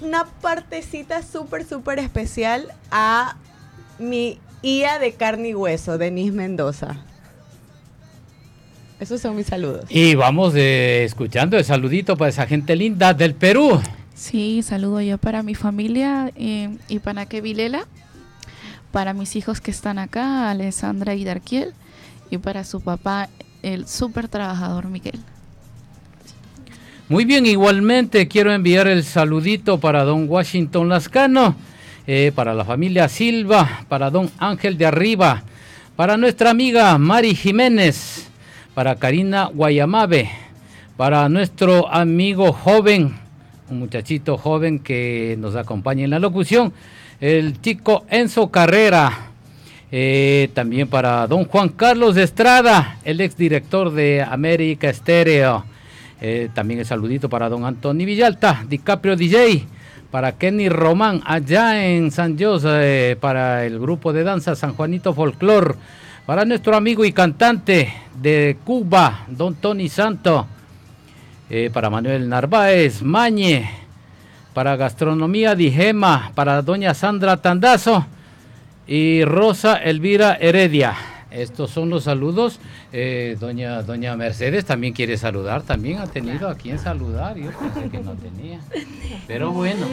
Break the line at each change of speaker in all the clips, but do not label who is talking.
una partecita súper especial a mi IA de carne y hueso, Denise Mendoza. Esos son mis saludos.
Y vamos escuchando el saludito para esa gente linda del Perú.
Sí, saludo yo para mi familia y para Kevilela, para mis hijos que están acá, Alessandra y Darkiel, y para su papá, el súper trabajador Miguel.
Muy bien, igualmente quiero enviar el saludito para don Washington Lascano, para la familia Silva, para don Ángel de Arriba, para nuestra amiga Mari Jiménez, para Karina Guayamabe, para nuestro amigo joven, un muchachito joven que nos acompaña en la locución, el chico Enzo Carrera, también para don Juan Carlos Estrada, el exdirector de América Estéreo, también el saludito para don Anthony Villalta, DiCaprio DJ, para Kenny Román allá en San José, para el grupo de danza San Juanito Folklore, para nuestro amigo y cantante de Cuba, don Tony Santo, para Manuel Narváez Mañe, para Gastronomía Dijema, para doña Sandra Tandazo y Rosa Elvira Heredia. Estos son los saludos. Doña Mercedes también quiere saludar, también ha tenido a quien saludar, yo pensé que no tenía, pero bueno.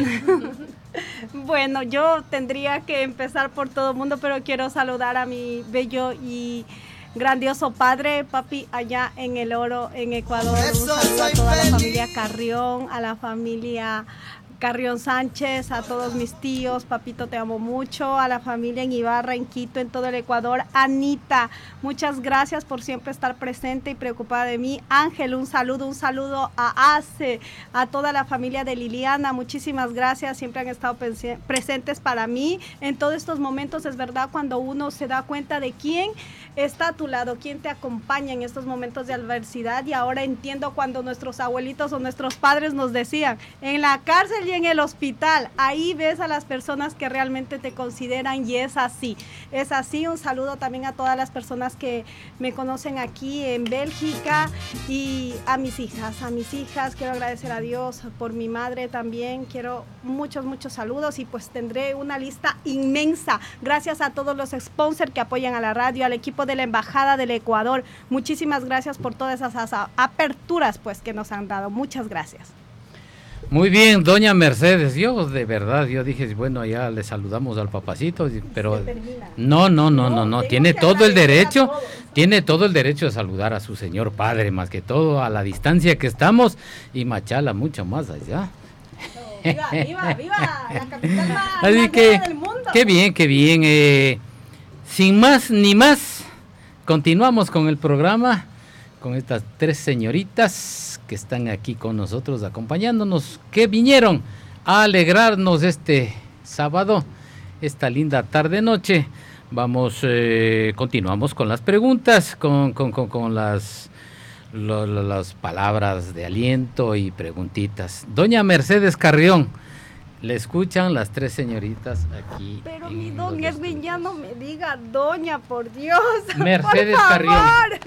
Bueno, yo tendría que empezar por todo el mundo, pero quiero saludar a mi bello y grandioso padre, papi, allá en El Oro, en Ecuador. Un saludo a toda la familia Carrión, a la familia Carrión Sánchez, a todos mis tíos, papito te amo mucho, a la familia en Ibarra, en Quito, en todo el Ecuador. Anita, muchas gracias por siempre estar presente y preocupada de mí. Ángel, un saludo a Ace, a toda la familia de Liliana, muchísimas gracias, siempre han estado presentes para mí en todos estos momentos. Es verdad, cuando uno se da cuenta de quién está a tu lado, quién te acompaña en estos momentos de adversidad, y ahora entiendo cuando nuestros abuelitos o nuestros padres nos decían, en la cárcel y en el hospital, ahí ves a las personas que realmente te consideran, y es así. Un saludo también a todas las personas que me conocen aquí en Bélgica y a mis hijas, quiero agradecer a Dios por mi madre también, quiero muchos saludos, y pues tendré una lista inmensa, gracias a todos los sponsors que apoyan a la radio, al equipo de la Embajada del Ecuador, muchísimas gracias por todas esas aperturas pues que nos han dado, muchas gracias.
Muy bien, doña Mercedes, yo de verdad, yo dije, bueno, ya le saludamos al papacito, pero no, tiene todo el derecho, tiene todo el derecho de saludar a su señor padre, más que todo a la distancia que estamos, y Machala mucho más allá.
Viva, la capital más
Así que,
del mundo.
Qué bien, sin más ni más, continuamos con el programa, con estas tres señoritas que están aquí con nosotros acompañándonos, que vinieron a alegrarnos este sábado, esta linda tarde-noche. Continuamos con las preguntas, con las palabras de aliento y preguntitas. Doña Mercedes Carrión, le escuchan las tres señoritas aquí.
Pero mi don Edwin ya no me diga doña, por Dios.
Mercedes
por
Carrión.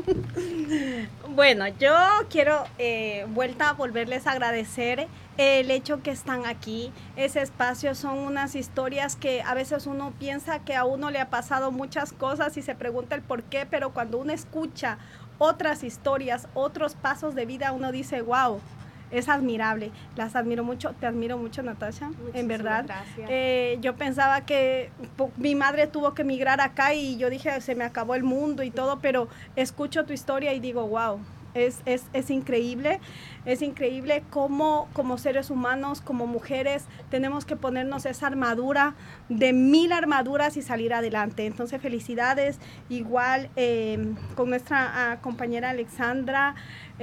Bueno, yo quiero volverles a agradecer el hecho que están aquí. Ese espacio son unas historias que a veces uno piensa que a uno le ha pasado muchas cosas y se pregunta el por qué, pero cuando uno escucha otras historias, otros pasos de vida, uno dice, wow. Es admirable, las admiro mucho, te admiro mucho, Natasha, muchísimas en verdad. Gracias. Yo pensaba que mi madre tuvo que emigrar acá y yo dije, se me acabó el mundo y todo, pero escucho tu historia y digo, wow, es increíble cómo como seres humanos, como mujeres, tenemos que ponernos esa armadura de 1000 armaduras y salir adelante. Entonces, felicidades, igual con nuestra compañera Alexandra,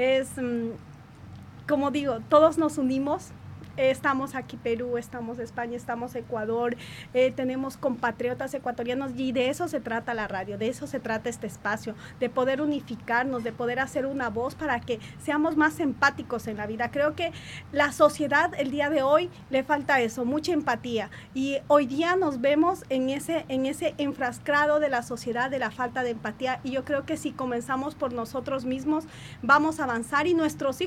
como digo, todos nos unimos, estamos aquí Perú, estamos España, estamos Ecuador, tenemos compatriotas ecuatorianos, y de eso se trata la radio, de eso se trata este espacio, de poder unificarnos, de poder hacer una voz para que seamos más empáticos en la vida. Creo que la sociedad el día de hoy le falta eso, mucha empatía, y hoy día nos vemos en ese enfrascado de la sociedad, de la falta de empatía, y yo creo que si comenzamos por nosotros mismos vamos a avanzar, y nuestros hijos